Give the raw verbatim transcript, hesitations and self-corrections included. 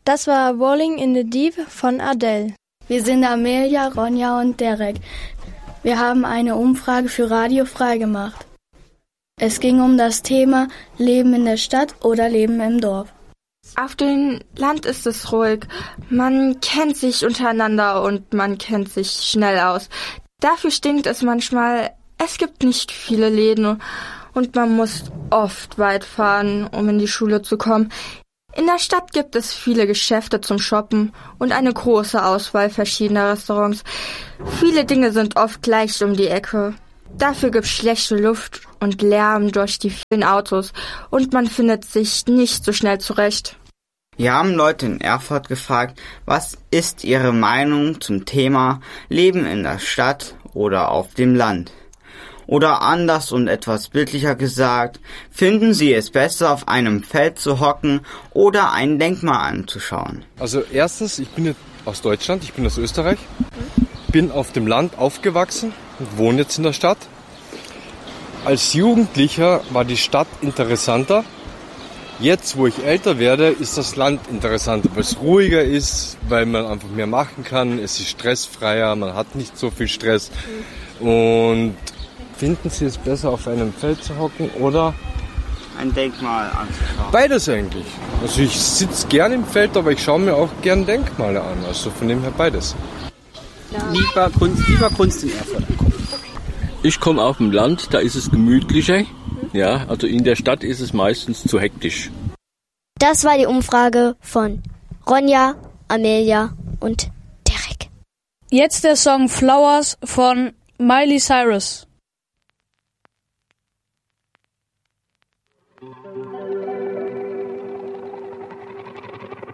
Das war Rolling in the Deep von Adele. Wir sind Amelia, Ronja und Derek. Wir haben eine Umfrage für Radio Frei gemacht. Es ging um das Thema Leben in der Stadt oder Leben im Dorf. Auf dem Land ist es ruhig. Man kennt sich untereinander und man kennt sich schnell aus. Dafür stinkt es manchmal. Es gibt nicht viele Läden und man muss oft weit fahren, um in die Schule zu kommen. In der Stadt gibt es viele Geschäfte zum Shoppen und eine große Auswahl verschiedener Restaurants. Viele Dinge sind oft gleich um die Ecke. Dafür gibt es schlechte Luft und Lärm durch die vielen Autos und man findet sich nicht so schnell zurecht. Wir haben Leute in Erfurt gefragt, was ist ihre Meinung zum Thema Leben in der Stadt oder auf dem Land? Oder anders und etwas bildlicher gesagt, finden Sie es besser, auf einem Feld zu hocken oder ein Denkmal anzuschauen? Also erstens, ich bin aus Deutschland, ich bin aus Österreich, bin auf dem Land aufgewachsen und wohne jetzt in der Stadt. Als Jugendlicher war die Stadt interessanter. Jetzt, wo ich älter werde, ist das Land interessanter, weil es ruhiger ist, weil man einfach mehr machen kann, es ist stressfreier, man hat nicht so viel Stress. Und finden Sie es besser, auf einem Feld zu hocken oder ein Denkmal anzuschauen? Beides eigentlich. Also ich sitze gern im Feld, aber ich schaue mir auch gern Denkmale an. Also von dem her beides. Ja. Lieber Kunst, lieber Kunst in Erfurt angucken. Ich komme auf dem Land, da ist es gemütlicher. Ja, also in der Stadt ist es meistens zu hektisch. Das war die Umfrage von Ronja, Amelia und Derek. Jetzt der Song Flowers von Miley Cyrus.